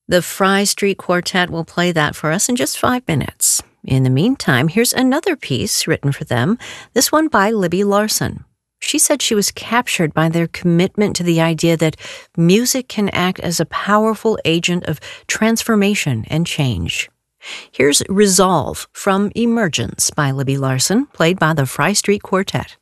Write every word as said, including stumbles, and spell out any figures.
The Fry Street Quartet will play that for us in just five minutes. In the meantime, here's another piece written for them, this one by Libby Larsen. She said she was captured by their commitment to the idea that music can act as a powerful agent of transformation and change. Here's Resolve from Emergence by Libby Larsen, played by the Fry Street Quartet.